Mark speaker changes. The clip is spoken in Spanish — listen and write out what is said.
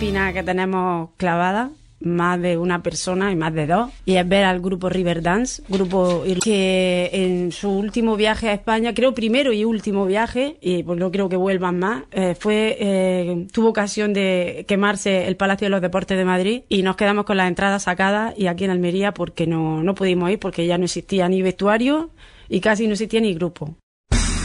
Speaker 1: espina que tenemos clavada, más de una persona y más de dos, y es ver al grupo Riverdance, grupo que en su último viaje a España, creo primero y último viaje, y pues no creo que vuelvan más, tuvo ocasión de quemarse el Palacio de los Deportes de Madrid y nos quedamos con las entradas sacadas y aquí en Almería porque no pudimos ir porque ya no existía ni vestuario y casi no existía ni grupo.